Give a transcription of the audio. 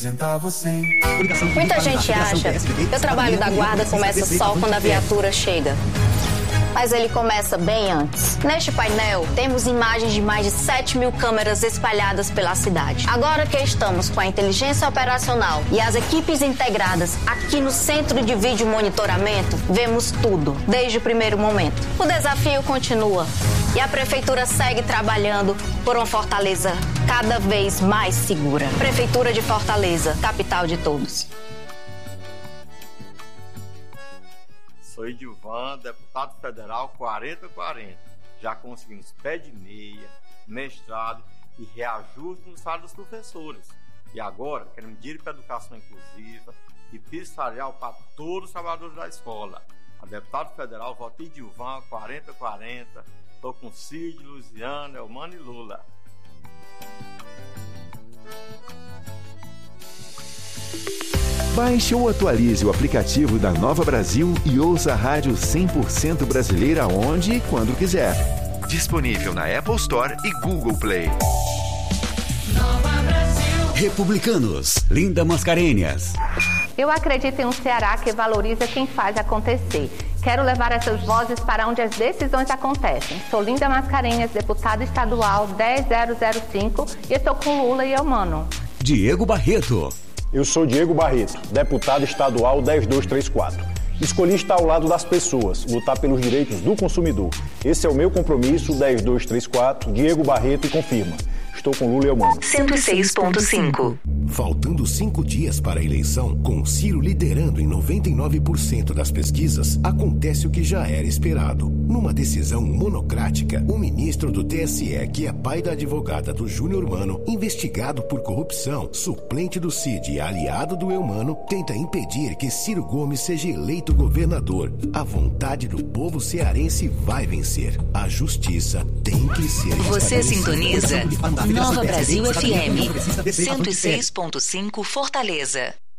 Muita gente acha que o trabalho da guarda começa só quando a viatura chega. Mas ele começa bem antes. Neste painel, temos imagens de mais de 7 mil câmeras espalhadas pela cidade. Agora que estamos com a inteligência operacional e as equipes integradas aqui no Centro de Vídeo Monitoramento, vemos tudo, desde o primeiro momento. O desafio continua e a Prefeitura segue trabalhando por uma Fortaleza cada vez mais segura. Prefeitura de Fortaleza, capital de todos. Sou Edilvan, deputado federal 4040. Já conseguimos pé de meia, mestrado e reajuste no salário dos professores. E agora queremos dinheiro para a educação inclusiva e piso salarial para todos os trabalhadores da escola. A deputado federal, voto Edilvan 4040. Estou com Cid, Luciana, Elmano e Lula. Baixe ou atualize o aplicativo da Nova Brasil e ouça a rádio 100% brasileira onde e quando quiser. Disponível na Apple Store e Google Play. Nova Brasil. Republicanos, Linda Mascarenhas. Eu acredito em um Ceará que valoriza quem faz acontecer. Quero levar essas vozes para onde as decisões acontecem. Sou Linda Mascarenhas, deputada estadual 10005 e estou com Lula e Elmano. Diego Barreto. Eu sou Diego Barreto, deputado estadual 10234. Escolhi estar ao lado das pessoas, lutar pelos direitos do consumidor. Esse é o meu compromisso, 10234, Diego Barreto, e confirma. Estou com Lula e Elmano. 106.5. Faltando 5 dias para a eleição, com Ciro liderando em 99% das pesquisas, acontece o que já era esperado. Numa decisão monocrática, o ministro do TSE, que é pai da advogada do Júnior Mano, investigado por corrupção, suplente do Cid e aliado do Elmano, tenta impedir que Ciro Gomes seja eleito governador. A vontade do povo cearense vai vencer. A justiça tem que ser... Você sintoniza Nova Brasil FM 106.5 Fortaleza.